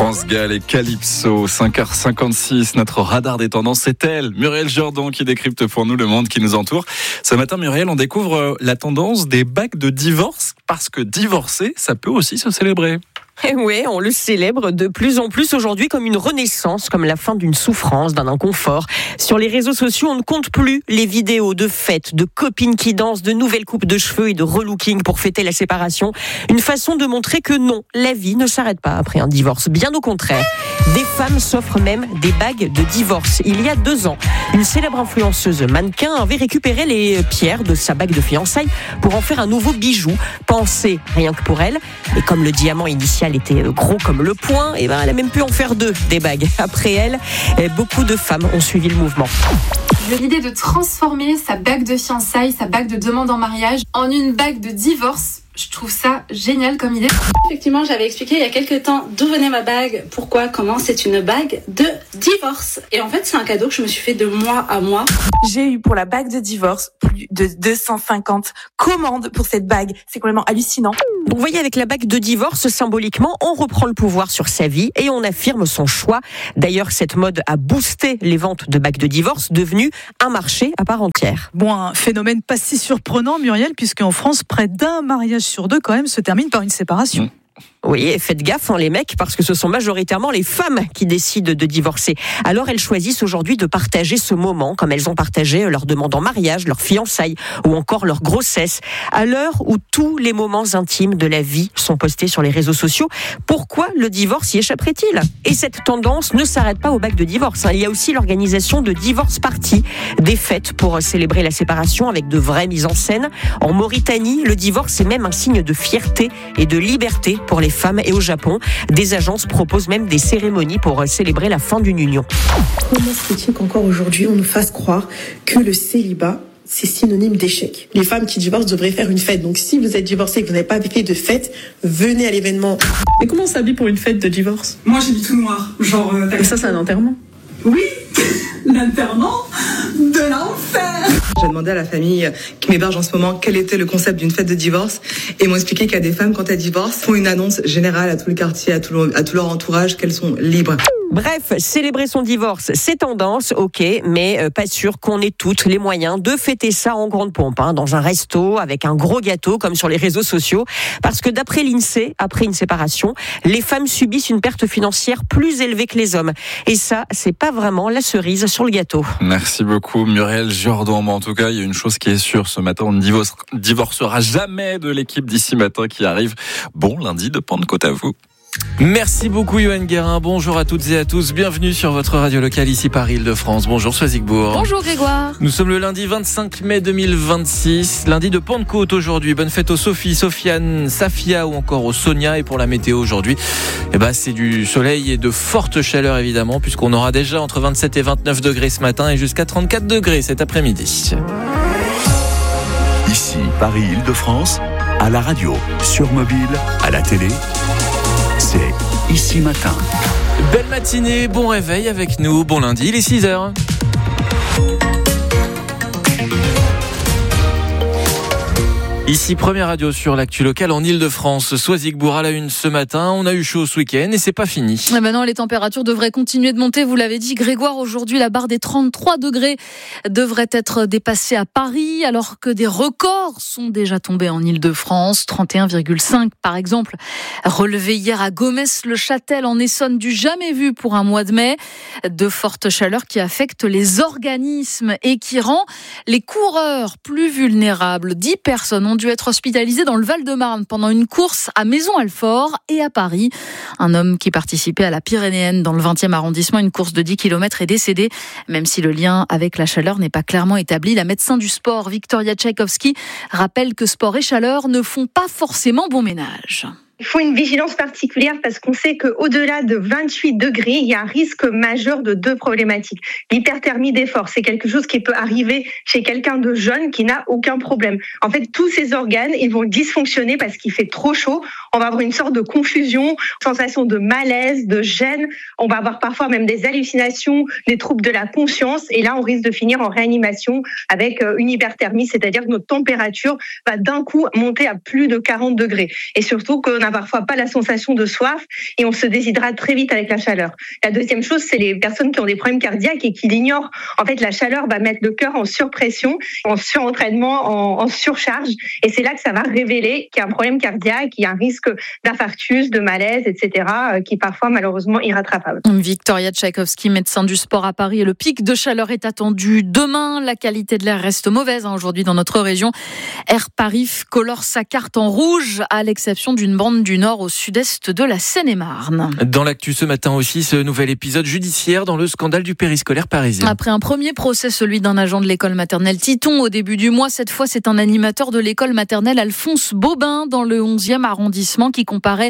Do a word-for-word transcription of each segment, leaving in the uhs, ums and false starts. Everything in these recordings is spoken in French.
France Gall et Calypso, cinq heures cinquante-six, notre radar des tendances, c'est elle, Muriel Jourdan, qui décrypte pour nous le monde qui nous entoure. Ce matin, Muriel, on découvre la tendance des bagues de divorce, parce que divorcer, ça peut aussi se célébrer. Et oui, on le célèbre de plus en plus aujourd'hui comme une renaissance, comme la fin d'une souffrance, d'un inconfort. Sur les réseaux sociaux, on ne compte plus les vidéos de fêtes, de copines qui dansent, de nouvelles coupes de cheveux et de relooking pour fêter la séparation. Une façon de montrer que non, la vie ne s'arrête pas après un divorce. Bien au contraire. Des femmes s'offrent même des bagues de divorce. Il y a deux ans, une célèbre influenceuse mannequin avait récupéré les pierres de sa bague de fiançailles pour en faire un nouveau bijou, pensé rien que pour elle. Et comme le diamant initial était gros comme le poing, et ben elle a même pu en faire deux, des bagues. Après elle, beaucoup de femmes ont suivi le mouvement. L'idée de transformer sa bague de fiançailles, sa bague de demande en mariage, en une bague de divorce, je trouve ça génial comme idée. Effectivement, j'avais expliqué il y a quelques temps d'où venait ma bague, pourquoi, comment. C'est une bague de divorce. Et en fait, c'est un cadeau que je me suis fait de mois à mois. J'ai eu pour la bague de divorce plus de deux cent cinquante commandes pour cette bague. C'est complètement hallucinant. Donc, vous voyez, avec la bague de divorce, symboliquement, on reprend le pouvoir sur sa vie et on affirme son choix. D'ailleurs, cette mode a boosté les ventes de bagues de divorce, devenu un marché à part entière. Bon, un phénomène pas si surprenant, Muriel, puisqu'en France, près d'un mariage sur deux, quand même, se termine par une séparation. Mmh. Oui, et faites gaffe, hein, les mecs, parce que ce sont majoritairement les femmes qui décident de divorcer. Alors elles choisissent aujourd'hui de partager ce moment, comme elles ont partagé leur demande en mariage, leur fiançailles ou encore leur grossesse. À l'heure où tous les moments intimes de la vie sont postés sur les réseaux sociaux, pourquoi le divorce y échapperait-il ? Et cette tendance ne s'arrête pas aux bagues de divorce. Il y a aussi l'organisation de divorce parties, des fêtes pour célébrer la séparation avec de vraies mises en scène. En Mauritanie, le divorce est même un signe de fierté et de liberté pour les femmes, et au Japon, des agences proposent même des cérémonies pour célébrer la fin d'une union. Comment se fait-il qu'encore aujourd'hui on nous fasse croire que le célibat c'est synonyme d'échec? Les femmes qui divorcent devraient faire une fête. Donc si vous êtes divorcé et que vous n'avez pas fait de fête, venez à l'événement. Mais comment on s'habille pour une fête de divorce? Moi j'ai mis tout noir. Genre. Euh, Et ça c'est un enterrement? Oui, l'enterrement de l'enfer. J'ai demandé à la famille qui m'héberge en ce moment quel était le concept d'une fête de divorce et ils m'ont expliqué qu'il y a des femmes, quand elles divorcent, font une annonce générale à tout le quartier, à tout, le, à tout leur entourage qu'elles sont libres. Bref, célébrer son divorce, c'est tendance, ok, mais euh, pas sûr qu'on ait toutes les moyens de fêter ça en grande pompe, hein, dans un resto, avec un gros gâteau, comme sur les réseaux sociaux. Parce que d'après l'INSEE, après une séparation, les femmes subissent une perte financière plus élevée que les hommes. Et ça, c'est pas vraiment la cerise sur le gâteau. Merci beaucoup, Muriel Jourdan. Bon, en tout cas, il y a une chose qui est sûre, ce matin, on ne divorce, divorcera jamais de l'équipe d'ici matin qui arrive. Bon lundi de Pentecôte à vous. Merci beaucoup Yoann Guérin, bonjour à toutes et à tous, bienvenue sur votre radio locale ici par Île-de-France. Bonjour Soisigbourg. Bonjour Grégoire. Nous sommes le lundi vingt-cinq mai deux mille vingt-six, lundi de Pentecôte aujourd'hui. Bonne fête aux Sophie, Sofiane, Safia ou encore aux Sonia. Et pour la météo aujourd'hui, eh ben, c'est du soleil et de forte chaleur évidemment, puisqu'on aura déjà entre vingt-sept et vingt-neuf degrés ce matin et jusqu'à trente-quatre degrés cet après-midi. Ici Paris Île-de-France, à la radio, sur mobile, à la télé. C'est Ici Matin. Belle matinée, bon réveil avec nous, bon lundi, il est six heures. Ici, première radio sur l'actu locale en Île-de-France. Soisigbourg à la une ce matin. On a eu chaud ce week-end et c'est pas fini. Et maintenant, les températures devraient continuer de monter. Vous l'avez dit, Grégoire, aujourd'hui, la barre des trente-trois degrés devrait être dépassée à Paris, alors que des records sont déjà tombés en Île-de-France. trente et un virgule cinq, par exemple, relevé hier à Gomès-le-Châtel, en Essonne, du jamais vu pour un mois de mai. De fortes chaleurs qui affectent les organismes et qui rend les coureurs plus vulnérables. dix personnes ont dû être hospitalisé dans le Val-de-Marne pendant une course à Maison-Alfort et à Paris. Un homme qui participait à la Pyrénéenne dans le vingtième arrondissement, une course de dix kilomètres, est décédé. Même si le lien avec la chaleur n'est pas clairement établi, la médecin du sport, Victoria Tchaïkovski, rappelle que sport et chaleur ne font pas forcément bon ménage. Il faut une vigilance particulière parce qu'on sait qu'au-delà de vingt-huit degrés, il y a un risque majeur de deux problématiques. L'hyperthermie d'effort, c'est quelque chose qui peut arriver chez quelqu'un de jeune qui n'a aucun problème. En fait, tous ces organes, ils vont dysfonctionner parce qu'il fait trop chaud. On va avoir une sorte de confusion, sensation de malaise, de gêne. On va avoir parfois même des hallucinations, des troubles de la conscience. Et là, on risque de finir en réanimation avec une hyperthermie, c'est-à-dire que notre température va d'un coup monter à plus de quarante degrés. Et surtout qu'on n'a parfois pas la sensation de soif et on se déshydrate très vite avec la chaleur. La deuxième chose, c'est les personnes qui ont des problèmes cardiaques et qui l'ignorent. En fait, la chaleur va mettre le cœur en surpression, en surentraînement, en, en surcharge. Et c'est là que ça va révéler qu'il y a un problème cardiaque, qu'il y a un risque d'infarctus, de malaise, et cetera, qui est parfois malheureusement irrattrapable. Victoria Tchaïkovski, médecin du sport à Paris. Et le pic de chaleur est attendu demain. La qualité de l'air reste mauvaise hein, aujourd'hui dans notre région. Air Paris colore sa carte en rouge, à l'exception d'une bande du nord au sud-est de la Seine-et-Marne. Dans l'actu ce matin aussi, ce nouvel épisode judiciaire dans le scandale du périscolaire parisien. Après un premier procès, celui d'un agent de l'école maternelle Titon au début du mois, cette fois c'est un animateur de l'école maternelle Alphonse Bobin dans le onzième arrondissement qui comparaît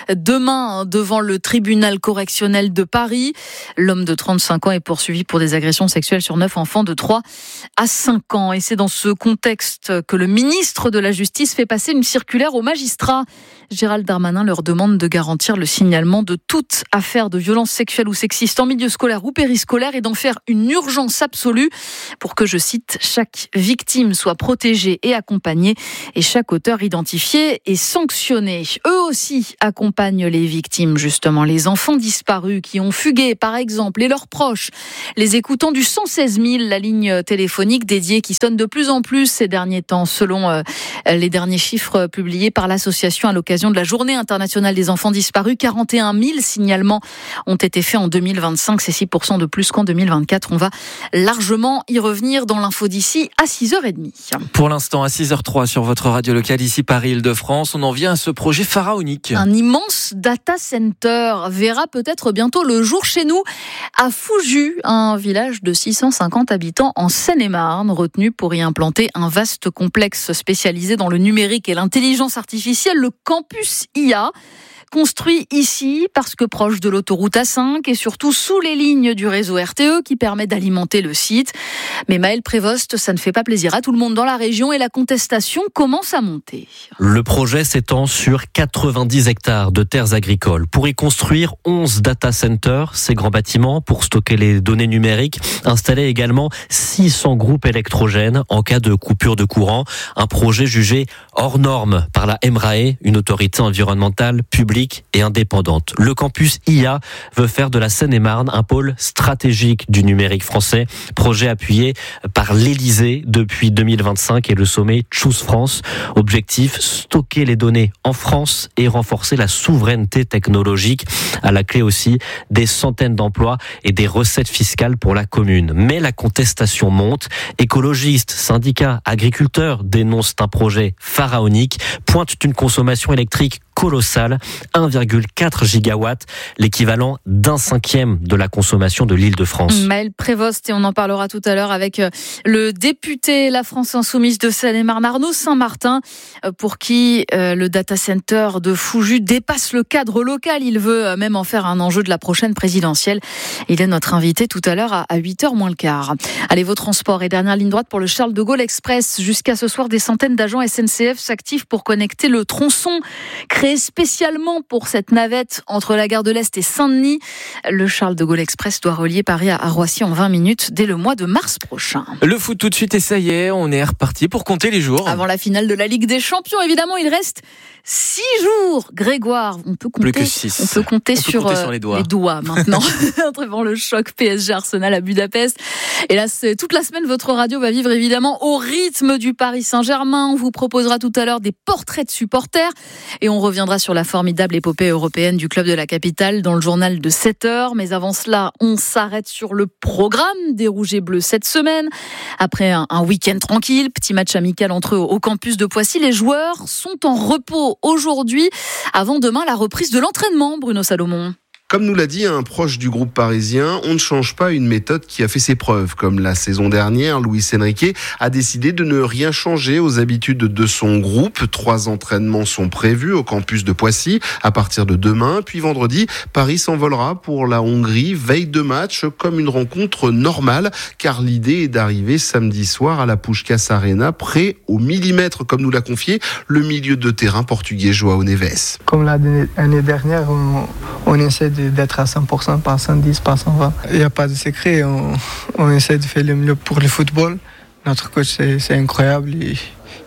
demain devant le tribunal correctionnel de Paris. L'homme de trente-cinq ans est poursuivi pour des agressions sexuelles sur neuf enfants de trois à cinq ans. Et c'est dans ce contexte que le ministre de la Justice fait passer une circulaire aux magistrats. Gérald Darmanin leur demande de garantir le signalement de toute affaire de violence sexuelle ou sexiste en milieu scolaire ou périscolaire et d'en faire une urgence absolue pour que, je cite, chaque victime soit protégée et accompagnée et chaque auteur identifié et sanctionné. Eux aussi accompagnent les victimes, justement, les enfants disparus qui ont fugué, par exemple, et leurs proches, les écoutants du cent seize mille, la ligne téléphonique dédiée qui sonne de plus en plus ces derniers temps, selon euh, les derniers chiffres publiés par l'association à l'occasion de la Journée internationale des enfants disparus. quarante et un mille signalements ont été faits en deux mille vingt-cinq, c'est six pour cent de plus qu'en deux mille vingt-quatre. On va largement y revenir dans l'info d'ici à six heures trente. Pour l'instant, à six heures zéro trois sur votre radio locale, ici Paris-Île-de-France, on en vient à ce projet pharaonique. Un immense data center verra peut-être bientôt le jour chez nous, à Fouju, un village de six cent cinquante habitants en Seine-et-Marne, retenu pour y implanter un vaste complexe spécialisé dans le numérique et l'intelligence artificielle, le campus I A. Construit ici parce que proche de l'autoroute A cinq et surtout sous les lignes du réseau R T E qui permet d'alimenter le site. Mais Maël Prévost, ça ne fait pas plaisir à tout le monde dans la région et la contestation commence à monter. Le projet s'étend sur quatre-vingt-dix hectares de terres agricoles. Pour y construire onze data centers, ces grands bâtiments pour stocker les données numériques, installer également six cents groupes électrogènes en cas de coupure de courant. Un projet jugé hors norme par la M R A E, une autorité environnementale publique et indépendante. Le campus I A veut faire de la Seine-et-Marne un pôle stratégique du numérique français. Projet appuyé par l'Élysée depuis deux mille vingt-cinq et le sommet Choose France. Objectif, stocker les données en France et renforcer la souveraineté technologique. À la clé aussi, des centaines d'emplois et des recettes fiscales pour la commune. Mais la contestation monte. Écologistes, syndicats, agriculteurs dénoncent un projet pharaonique, pointent une consommation électrique colossale, un virgule quatre gigawatts, l'équivalent d'un cinquième de la consommation de l'Île-de-France. Maël Prévost, et on en parlera tout à l'heure avec le député La France Insoumise de Seine-et-Marne, Arnaud Saint-Martin, pour qui le data center de Fouju dépasse le cadre local. Il veut même en faire un enjeu de la prochaine présidentielle. Il est notre invité tout à l'heure à huit heures moins le quart. Allez, vos transports et dernière ligne droite pour le Charles de Gaulle Express. Jusqu'à ce soir, des centaines d'agents S N C F s'activent pour connecter le tronçon créé spécialement pour cette navette entre la gare de l'Est et Saint-Denis. Le Charles de Gaulle Express doit relier Paris à Roissy en vingt minutes dès le mois de mars prochain. Le foot tout de suite et ça y est, on est reparti pour compter les jours. Avant la finale de la Ligue des Champions, évidemment, il reste six jours. Grégoire, on peut compter, Plus que six. On peut compter, on peut sur, compter sur les doigts, les doigts maintenant. Devant le choc P S G Arsenal à Budapest. Et là, c'est toute la semaine, votre radio va vivre évidemment au rythme du Paris Saint-Germain. On vous proposera tout à l'heure des portraits de supporters et on reviendra sur la formidable épopée européenne du club de la capitale dans le journal de sept heures. Mais avant cela, on s'arrête sur le programme des Rouges et Bleus cette semaine. Après un, un week-end tranquille, petit match amical entre eux au campus de Poissy, les joueurs sont en repos aujourd'hui avant demain la reprise de l'entraînement. Bruno Salomon. Comme nous l'a dit un proche du groupe parisien, on ne change pas une méthode qui a fait ses preuves. Comme la saison dernière, Luis Enrique a décidé de ne rien changer aux habitudes de son groupe. Trois entraînements sont prévus au campus de Poissy à partir de demain. Puis vendredi, Paris s'envolera pour la Hongrie, veille de match, comme une rencontre normale. Car l'idée est d'arriver samedi soir à la Puskás Arena, prêt au millimètre, comme nous l'a confié le milieu de terrain portugais João Neves. Comme l'année dernière, on, on essaie de d'être à cent pour cent, pas cent dix, pas cent vingt. Il n'y a pas de secret, on, on essaie de faire le mieux pour le football. Notre coach, c'est, c'est incroyable, il,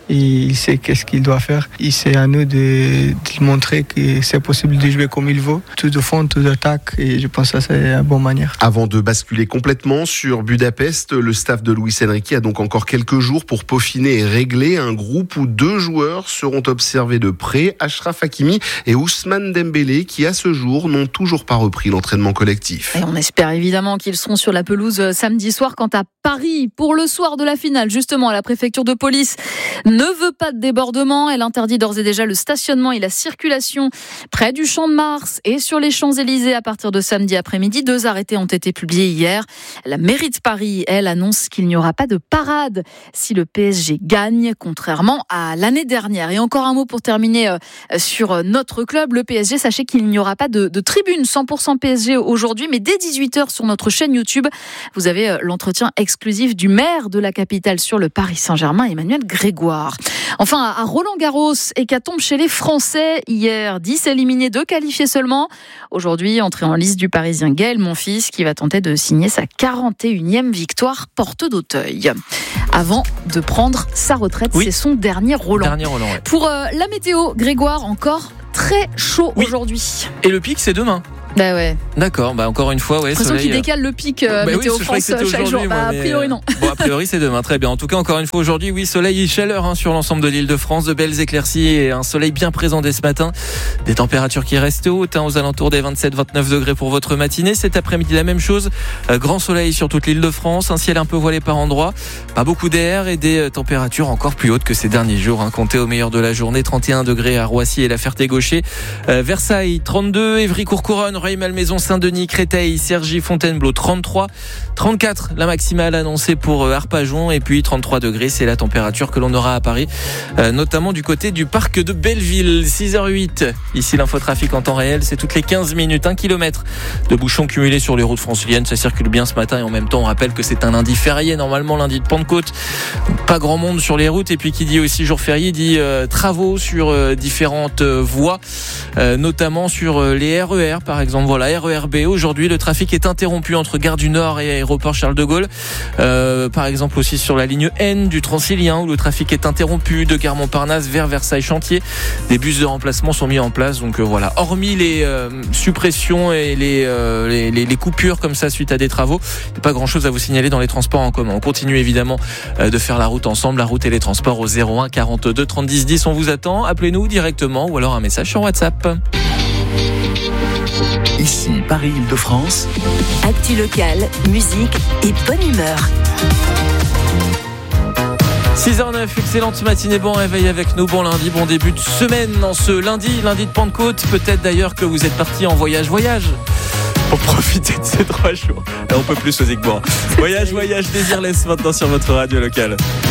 et il sait qu'est-ce qu'il doit faire. Et c'est à nous de, de montrer que c'est possible de jouer comme il veut, tout de fond, tout d'attaque, et je pense que ça c'est une bonne manière. Avant de basculer complètement sur Budapest, le staff de Luis Enrique a donc encore quelques jours pour peaufiner et régler un groupe où deux joueurs seront observés de près, Achraf Hakimi et Ousmane Dembélé, qui à ce jour n'ont toujours pas repris l'entraînement collectif. Et on espère évidemment qu'ils seront sur la pelouse samedi soir. Quant à Paris, pour le soir de la finale, justement, la préfecture de police ne veut pas de débordement. Elle interdit d'ores et déjà le stationnement et la circulation près du Champ de Mars et sur les Champs-Élysées à partir de samedi après-midi. Deux arrêtés ont été publiés hier. La mairie de Paris, elle, annonce qu'il n'y aura pas de parade si le P S G gagne, contrairement à l'année dernière. Et encore un mot pour terminer euh, sur notre club, le P S G. Sachez qu'il n'y aura pas de, de tribune cent pour cent P S G aujourd'hui, mais dès dix-huit heures sur notre chaîne YouTube, vous avez euh, l'entretien exclusif du maire de la capitale sur le Paris Saint-Germain, Emmanuel Grégoire. Enfin, à Roland-Garros, hécatombe chez les Français. Hier, dix éliminés, deux qualifiés seulement. Aujourd'hui, entrée en liste du Parisien Gaël Monfils, qui va tenter de signer sa quarante et unième victoire porte d'Auteuil. Avant de prendre sa retraite, oui. C'est son dernier Roland. Dernier Roland, ouais. Pour euh, la météo, Grégoire, encore très chaud oui. aujourd'hui. Et le pic, c'est demain. Bah ouais. D'accord, bah encore une fois, ouais. J'ai l'impression qu'il décale le pic euh, bah Météo oui, France chaque jour. Bah, moi, a priori, non. Bon, a priori, c'est demain. Très bien. En tout cas, encore une fois, aujourd'hui, oui, soleil et chaleur hein, sur l'ensemble de l'île de France. De belles éclaircies et un soleil bien présent dès ce matin. Des températures qui restent hautes, hein, aux alentours des vingt-sept à vingt-neuf degrés pour votre matinée. Cet après-midi, la même chose. Euh, grand soleil sur toute l'île de France. Un ciel un peu voilé par endroits. Pas beaucoup d'air et des euh, températures encore plus hautes que ces derniers jours. Hein. Comptez au meilleur de la journée. trente et un degrés à Roissy et la Ferté-Gaucher. Euh, Versailles, trente-deux. Évry-Courcouronne, Rueil-Malmaison, Saint-Denis, Créteil, Cergy, Fontainebleau, trente-trois, trente-quatre la maximale annoncée pour Arpajon et puis trente-trois degrés, c'est la température que l'on aura à Paris, euh, notamment du côté du parc de Belleville. Six heures huit, ici l'infotrafic en temps réel, c'est toutes les quinze minutes, un kilomètre de bouchons cumulés sur les routes franciliennes, ça circule bien ce matin et en même temps on rappelle que c'est un lundi férié, normalement lundi de Pentecôte, pas grand monde sur les routes et puis qui dit aussi jour férié dit euh, travaux sur euh, différentes euh, voies, euh, notamment sur euh, les R E R par exemple, voilà, R E R B. Aujourd'hui, le trafic est interrompu entre Gare du Nord et aéroport Charles de Gaulle. Euh, par exemple aussi sur la ligne N du Transilien où le trafic est interrompu de Gare Montparnasse vers Versailles-Chantier. Des bus de remplacement sont mis en place. Donc euh, voilà, hormis les euh, suppressions et les, euh, les, les, les coupures comme ça suite à des travaux, il n'y a pas grand-chose à vous signaler dans les transports en commun. On continue évidemment euh, de faire la route ensemble, la route et les transports au zéro un quarante-deux trente dix dix. On vous attend. Appelez-nous directement ou alors un message sur WhatsApp. Ici, Paris-Île-de-France. Actu locale, musique et bonne humeur. six heures neuf, excellente matinée, bon réveil avec nous, bon lundi, bon début de semaine en ce lundi, lundi de Pentecôte. Peut-être d'ailleurs que vous êtes partis en voyage-voyage pour profiter de ces trois jours. Et on peut plus choisir que moi. Voyage, voyage, Désirless maintenant sur votre radio locale.